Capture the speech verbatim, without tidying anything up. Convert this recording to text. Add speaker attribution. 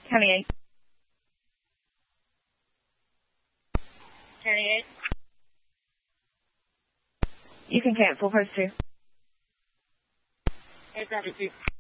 Speaker 1: County eight.
Speaker 2: County eight.
Speaker 1: You can cancel, post two.
Speaker 2: Hey, copy, two.